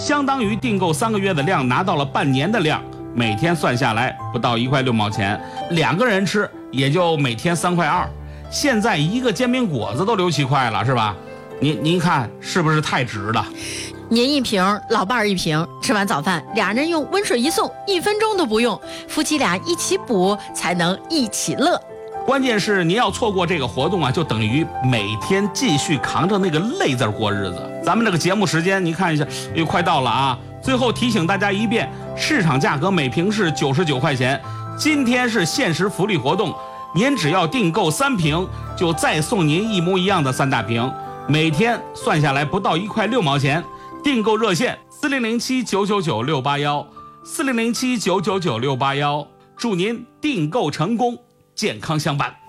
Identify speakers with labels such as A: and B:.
A: 相当于订购3个月的量拿到了半年的量，每天算下来不到1块6毛钱，2个人吃也就每天3块2。现在一个煎饼果子都6、7块了，是吧？您看是不是太值了？
B: 您一瓶，老伴儿一瓶，吃完早饭俩人用温水一送，1分钟都不用，夫妻俩一起补才能一起乐。
A: 关键是您要错过这个活动啊，就等于每天继续扛着那个累字过日子。咱们这个节目时间您看一下，又快到了啊！最后提醒大家一遍，市场价格每瓶是99块钱，今天是限时福利活动，您只要订购3瓶，就再送您一模一样的3大瓶，每天算下来不到1块6毛钱。订购热线4007-999-681，4007-999-681，祝您订购成功，健康相伴。